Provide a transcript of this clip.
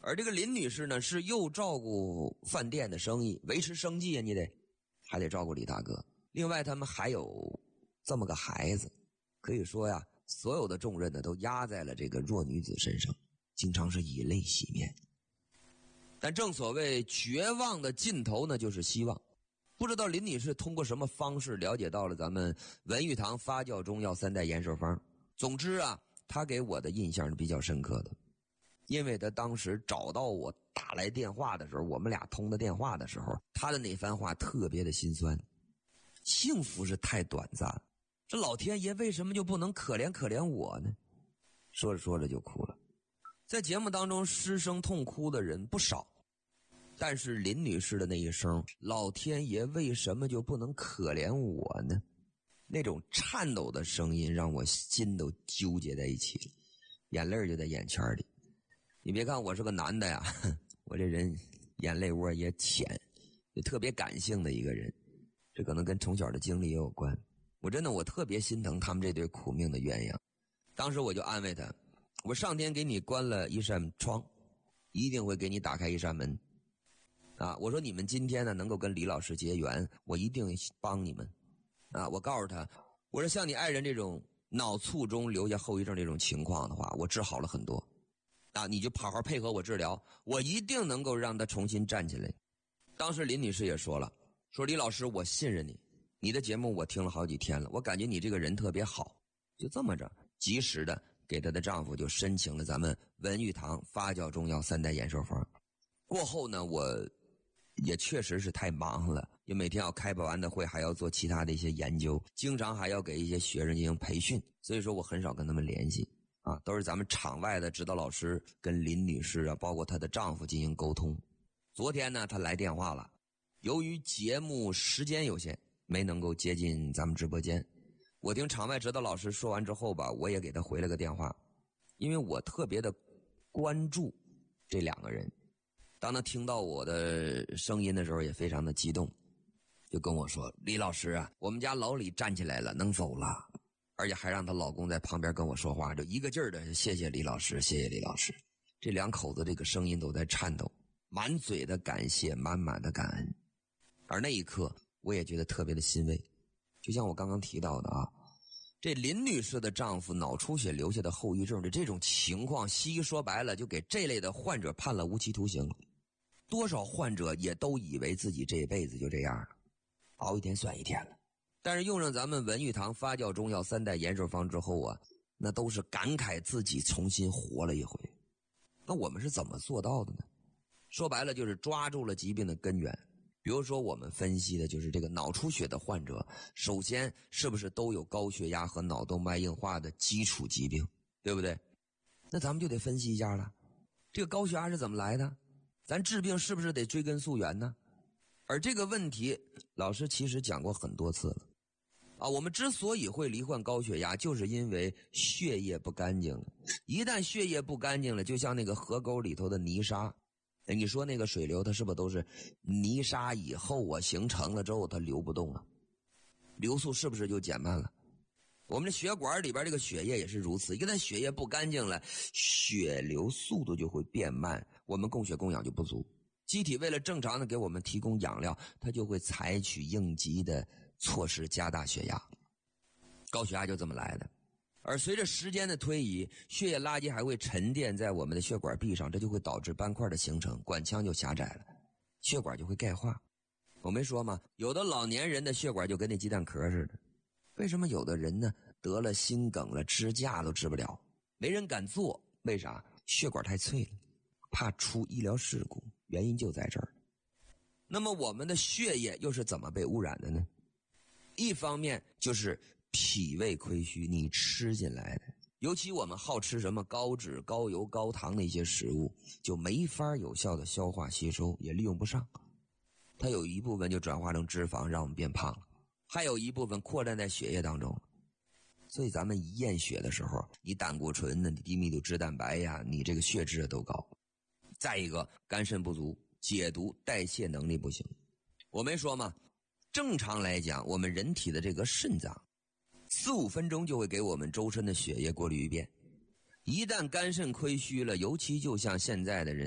而这个林女士呢，是又照顾饭店的生意，维持生计啊，你还得照顾李大哥。另外他们还有这么个孩子，可以说呀，所有的重任呢都压在了这个弱女子身上，经常是以泪洗面。但正所谓绝望的尽头呢就是希望。不知道林女士通过什么方式了解到了咱们文玉堂发酵中药3代延寿方。总之啊，她给我的印象是比较深刻的，因为她当时找到我打来电话的时候，我们俩通的电话的时候，她的那番话特别的心酸。幸福是太短暂了，这老天爷为什么就不能可怜可怜我呢？说着说着就哭了。在节目当中失声痛哭的人不少，但是林女士的那一声老天爷为什么就不能可怜我呢，那种颤抖的声音让我心都纠结在一起了，眼泪就在眼圈里。你别看我是个男的呀，我这人眼泪窝也浅，就特别感性的一个人，这可能跟从小的经历也有关。我特别心疼他们这对苦命的鸳鸯。当时我就安慰他，我上天给你关了一扇窗，一定会给你打开一扇门啊！我说你们今天呢能够跟李老师结缘，我一定帮你们啊！我告诉他，我说像你爱人这种脑卒中留下后遗症这种情况的话，我治好了很多啊！你就好好配合我治疗，我一定能够让他重新站起来。当时林女士也说了，说李老师我信任你，你的节目我听了好几天了，我感觉你这个人特别好。就这么着及时的给她的丈夫就申请了咱们文玉堂发酵中药3代延寿方。过后呢，我也确实是太忙了，也每天要开不完的会，还要做其他的一些研究，经常还要给一些学生进行培训，所以说我很少跟他们联系啊，都是咱们场外的指导老师跟林女士啊，包括她的丈夫进行沟通。昨天呢，她来电话了，由于节目时间有限，没能够接进咱们直播间。我听场外指导老师说完之后吧，我也给他回了个电话，因为我特别的关注这两个人。当他听到我的声音的时候也非常的激动，就跟我说，李老师啊，我们家老李站起来了，能走了，而且还让她老公在旁边跟我说话，就一个劲儿的谢谢李老师，谢谢李老师。这两口子这个声音都在颤抖，满嘴的感谢，满满的感恩。而那一刻我也觉得特别的欣慰。就像我刚刚提到的啊，这林女士的丈夫脑出血留下的后遗症的这种情况，西医说白了就给这类的患者判了无期徒刑了。多少患者也都以为自己这辈子就这样了，熬一天算一天了。但是用上咱们文玉堂发酵中药3代延寿方之后啊，那都是感慨自己重新活了一回。那我们是怎么做到的呢？说白了就是抓住了疾病的根源。比如说我们分析的就是这个脑出血的患者，首先是不是都有高血压和脑动脉硬化的基础疾病，对不对？那咱们就得分析一下了，这个高血压是怎么来的？咱治病是不是得追根溯源呢？而这个问题老师其实讲过很多次了啊，我们之所以会罹患高血压，就是因为血液不干净了。一旦血液不干净了，就像那个河沟里头的泥沙，你说那个水流它是不是都是泥沙以后啊形成了之后它流不动了，流速是不是就减慢了？我们的血管里边这个血液也是如此，一旦血液不干净了，血流速度就会变慢，我们供血供氧就不足。机体为了正常的给我们提供养料，它就会采取应急的措施加大血压。高血压就这么来的。而随着时间的推移，血液垃圾还会沉淀在我们的血管壁上，这就会导致斑块的形成，管腔就狭窄了，血管就会钙化。我没说吗？有的老年人的血管就跟那鸡蛋壳似的。为什么有的人呢得了心梗了，支架都治不了，没人敢做？为啥？血管太脆了，怕出医疗事故，原因就在这儿。那么我们的血液又是怎么被污染的呢？一方面就是脾胃亏虚，你吃进来的，尤其我们好吃什么高脂高油高糖的一些食物，就没法有效的消化吸收，也利用不上，它有一部分就转化成脂肪让我们变胖了，还有一部分扩散在血液当中。所以咱们一验血的时候，你胆固醇呢，你低密度脂蛋白呀，你这个血脂都高。再一个肝肾不足，解毒代谢能力不行。我没说吗？正常来讲，我们人体的这个肾脏4-5分钟就会给我们周身的血液过滤一遍。一旦肝肾亏虚了，尤其就像现在的人